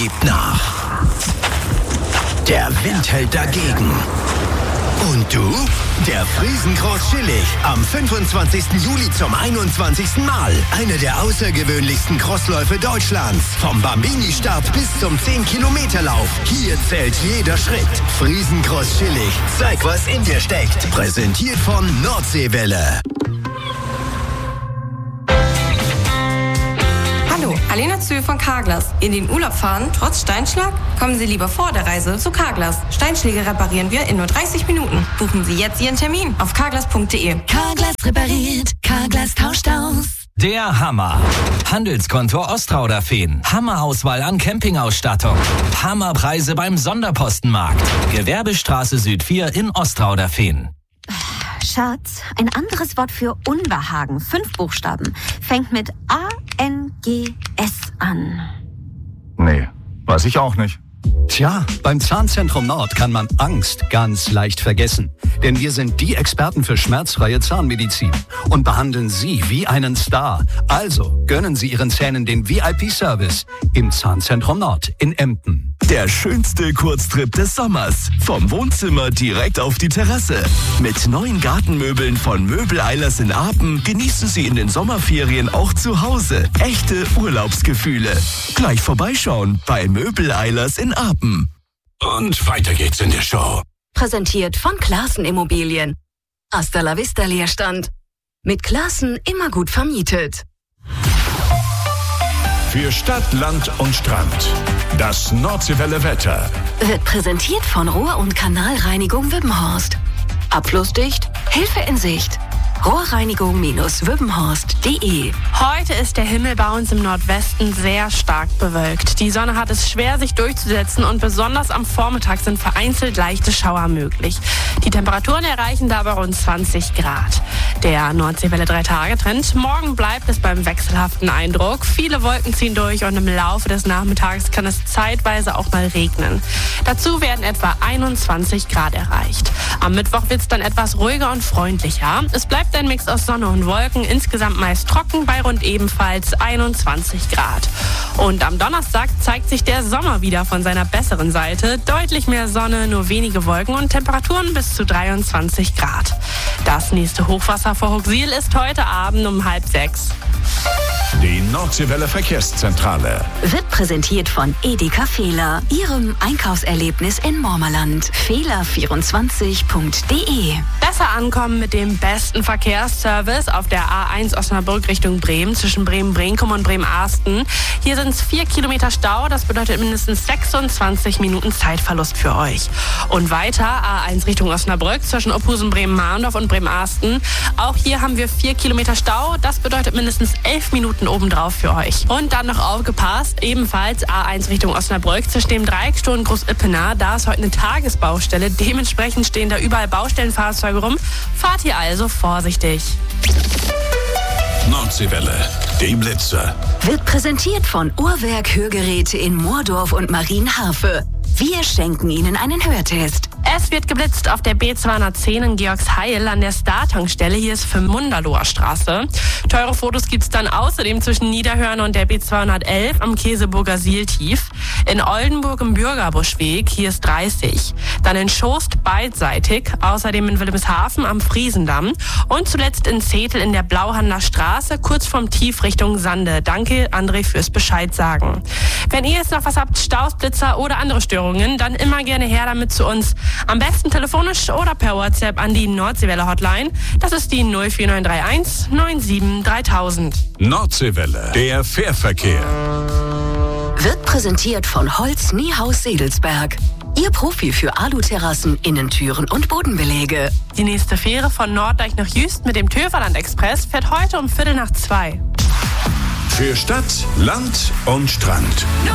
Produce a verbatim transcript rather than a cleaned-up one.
gibt nach. Der Wind hält dagegen. Und du? Der Friesencross Schillig. Am fünfundzwanzigsten Juli zum einundzwanzigsten Mal. Eine der außergewöhnlichsten Crossläufe Deutschlands. Vom Bambini-Start bis zum zehn-Kilometer-Lauf. Hier zählt jeder Schritt. Friesencross Schillig. Zeig, was in dir steckt. Präsentiert von Nordseewelle. Hallo, Alena Zühl von Carglass. In den Urlaub fahren, trotz Steinschlag? Kommen Sie lieber vor der Reise zu Carglass. Steinschläge reparieren wir in nur dreißig Minuten. Buchen Sie jetzt Ihren Termin auf carglass punkt de. Carglass repariert, Carglass tauscht aus. Der Hammer. Handelskontor Ostrauder-Fehn. Hammerauswahl an Campingausstattung. Hammerpreise beim Sonderpostenmarkt. Gewerbestraße Süd vier in Ostrauder-Fehn. Schatz, ein anderes Wort für Unbehagen. Fünf Buchstaben. Fängt mit A N G S an. Nee, weiß ich auch nicht. Tja, beim Zahnzentrum Nord kann man Angst ganz leicht vergessen. Denn wir sind die Experten für schmerzfreie Zahnmedizin und behandeln Sie wie einen Star. Also gönnen Sie Ihren Zähnen den V I P-Service im Zahnzentrum Nord in Emden. Der schönste Kurztrip des Sommers. Vom Wohnzimmer direkt auf die Terrasse. Mit neuen Gartenmöbeln von Möbel-Eilers in Apen genießen Sie in den Sommerferien auch zu Hause echte Urlaubsgefühle. Gleich vorbeischauen bei Möbel-Eilers in Apen. Und weiter geht's in der Show. Präsentiert von Classen Immobilien. Hasta la vista Leerstand. Mit Classen immer gut vermietet. Für Stadt, Land und Strand. Das Nordseewelle Wetter. Wird präsentiert von Rohr- und Kanalreinigung Wippenhorst. Abflussdicht, Hilfe in Sicht. Rohrreinigung Wippenhorst punkt de. Heute ist der Himmel bei uns im Nordwesten sehr stark bewölkt. Die Sonne hat es schwer, sich durchzusetzen und besonders am Vormittag sind vereinzelt leichte Schauer möglich. Die Temperaturen erreichen dabei rund zwanzig Grad. Der Nordseewelle drei Tage Trend. Morgen bleibt es beim wechselhaften Eindruck. Viele Wolken ziehen durch und im Laufe des Nachmittags kann es zeitweise auch mal regnen. Dazu werden etwa einundzwanzig Grad erreicht. Am Mittwoch wird es dann etwas ruhiger und freundlicher. Es bleibt ein Mix aus Sonne und Wolken, insgesamt meist trocken bei rund ebenfalls einundzwanzig Grad. Und am Donnerstag zeigt sich der Sommer wieder von seiner besseren Seite. Deutlich mehr Sonne, nur wenige Wolken und Temperaturen bis zu dreiundzwanzig Grad. Das nächste Hochwasser vor Hooksiel ist heute Abend um halb sechs. Die Nordseewelle Verkehrszentrale. Wird präsentiert von Edeka Fehler, Ihrem Einkaufserlebnis in Mormerland. Fehler vierundzwanzig punkt de. Besser ankommen mit dem besten Verkehrsservice auf der A eins Osnabrück Richtung Bremen, zwischen Bremen-Brinkum und Bremen-Arsten. Hier sind es vier Kilometer Stau, das bedeutet mindestens sechsundzwanzig Minuten Zeitverlust für euch. Und weiter A eins Richtung Osnabrück, zwischen Ophusen, Bremen-Mahndorf und Bremen-Arsten. Auch hier haben wir vier Kilometer Stau, das bedeutet mindestens elf Minuten obendrauf für euch. Und dann noch aufgepasst, ebenfalls A eins Richtung Osnabrück, zwischen dem Dreieckstor und Groß-Ippener. Da ist heute eine Tagesbaustelle, dementsprechend stehen da überall Baustellenfahrzeuge rum. Fahrt ihr also vorsichtig. Nordseewelle, die Blitzer. Wird präsentiert von Uhrwerk Hörgeräte in Moordorf und Marienhafe. Wir schenken Ihnen einen Hörtest. Es wird geblitzt auf der B zweihundertzehn in Georgsheil an der Star-Tankstelle. Hier ist Fünfmunderloher Straße. Teure Fotos gibt's dann außerdem zwischen Niederhörn und der B zweihundertelf am Käseburger Sieltief. In Oldenburg im Bürgerbuschweg, hier ist dreißig. Dann in Schost beidseitig, außerdem in Wilhelmshaven am Friesendamm. Und zuletzt in Zetel in der Blauhandler Straße, kurz vom Tief Richtung Sande. Danke, André, fürs Bescheid sagen. Wenn ihr jetzt noch was habt, Staus, Blitzer oder andere Störungen, dann immer gerne her damit zu uns. Am besten telefonisch oder per WhatsApp an die Nordseewelle Hotline. Das ist die null vier neun drei eins neun sieben dreitausend. Nordseewelle, der Fährverkehr. Wird präsentiert von Holz Niehaus Sedelsberg. Ihr Profi für Aluterrassen, Innentüren und Bodenbeläge. Die nächste Fähre von Norddeich nach Jüst mit dem Töferland Express fährt heute um Viertel nach zwei. Für Stadt, Land und Strand.